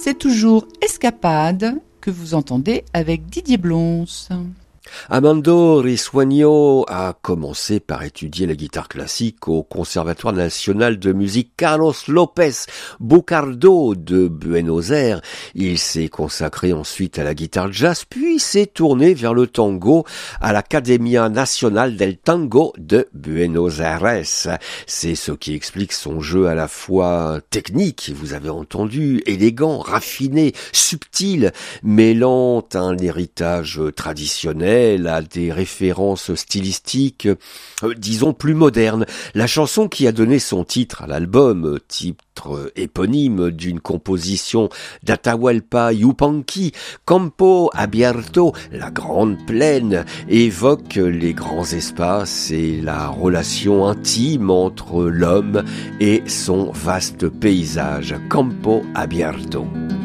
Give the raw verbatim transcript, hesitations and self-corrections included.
c'est toujours Escapade que vous entendez avec Didier Blonce. Amando Risueño a commencé par étudier la guitare classique au Conservatoire national de musique Carlos López Buccardo de Buenos Aires. Il s'est consacré ensuite à la guitare jazz, puis s'est tourné vers le tango à l'Academia Nacional del Tango de Buenos Aires. C'est ce qui explique son jeu à la fois technique, vous avez entendu, élégant, raffiné, subtil, mêlant un héritage traditionnel à des références stylistiques, euh, disons plus modernes. La chanson qui a donné son titre à l'album, titre éponyme d'une composition d'Atahualpa Yupanqui, Campo Abierto, la grande plaine, évoque les grands espaces et la relation intime entre l'homme et son vaste paysage. Campo Abierto.